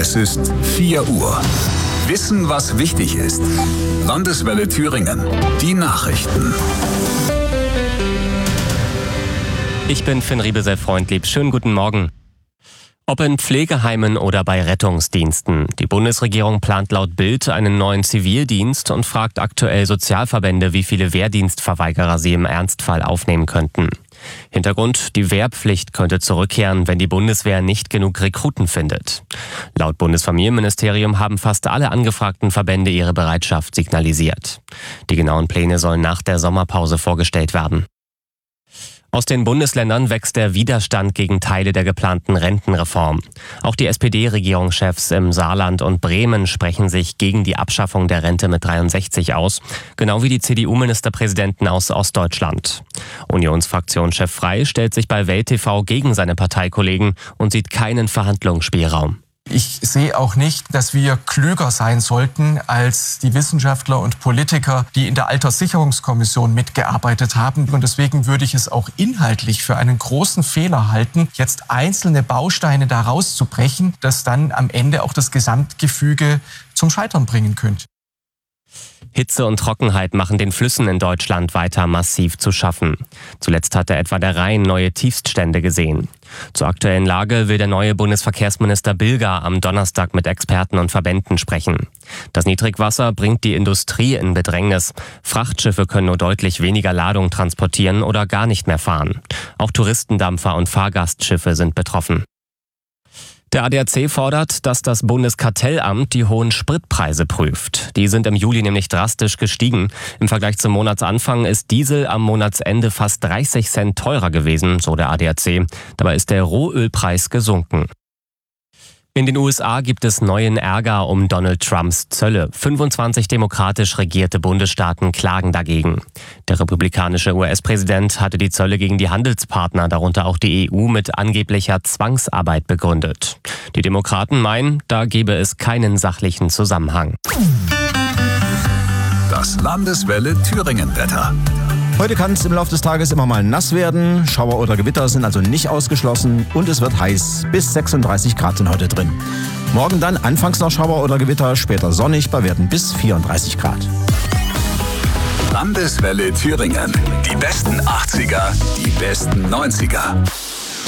Es ist 4 Uhr. Wissen, was wichtig ist. Landeswelle Thüringen. Die Nachrichten. Ich bin Finn Riebesell-Freundlieb. Schönen guten Morgen. Ob in Pflegeheimen oder bei Rettungsdiensten. Die Bundesregierung plant laut Bild einen neuen Zivildienst und fragt aktuell Sozialverbände, wie viele Wehrdienstverweigerer sie im Ernstfall aufnehmen könnten. Hintergrund: die Wehrpflicht könnte zurückkehren, wenn die Bundeswehr nicht genug Rekruten findet. Laut Bundesfamilienministerium haben fast alle angefragten Verbände ihre Bereitschaft signalisiert. Die genauen Pläne sollen nach der Sommerpause vorgestellt werden. Aus den Bundesländern wächst der Widerstand gegen Teile der geplanten Rentenreform. Auch die SPD-Regierungschefs im Saarland und Bremen sprechen sich gegen die Abschaffung der Rente mit 63 aus, genau wie die CDU-Ministerpräsidenten aus Ostdeutschland. Unionsfraktionschef Frey stellt sich bei Welt TV gegen seine Parteikollegen und sieht keinen Verhandlungsspielraum. Ich sehe auch nicht, dass wir klüger sein sollten als die Wissenschaftler und Politiker, die in der Alterssicherungskommission mitgearbeitet haben. Und deswegen würde ich es auch inhaltlich für einen großen Fehler halten, jetzt einzelne Bausteine da rauszubrechen, das dann am Ende auch das Gesamtgefüge zum Scheitern bringen könnte. Hitze und Trockenheit machen den Flüssen in Deutschland weiter massiv zu schaffen. Zuletzt hatte etwa der Rhein neue Tiefststände gesehen. Zur aktuellen Lage will der neue Bundesverkehrsminister Bilger am Donnerstag mit Experten und Verbänden sprechen. Das Niedrigwasser bringt die Industrie in Bedrängnis. Frachtschiffe können nur deutlich weniger Ladung transportieren oder gar nicht mehr fahren. Auch Touristendampfer und Fahrgastschiffe sind betroffen. Der ADAC fordert, dass das Bundeskartellamt die hohen Spritpreise prüft. Die sind im Juli nämlich drastisch gestiegen. Im Vergleich zum Monatsanfang ist Diesel am Monatsende fast 30 Cent teurer gewesen, so der ADAC. Dabei ist der Rohölpreis gesunken. In den USA gibt es neuen Ärger um Donald Trumps Zölle. 25 demokratisch regierte Bundesstaaten klagen dagegen. Der republikanische US-Präsident hatte die Zölle gegen die Handelspartner, darunter auch die EU, mit angeblicher Zwangsarbeit begründet. Die Demokraten meinen, da gebe es keinen sachlichen Zusammenhang. Das Landeswelle Thüringen-Wetter. Heute kann es im Laufe des Tages immer mal nass werden. Schauer oder Gewitter sind also nicht ausgeschlossen und es wird heiß. Bis 36 Grad sind heute drin. Morgen dann anfangs noch Schauer oder Gewitter, später sonnig bei Werten bis 34 Grad. Landeswelle Thüringen. Die besten 80er, die besten 90er.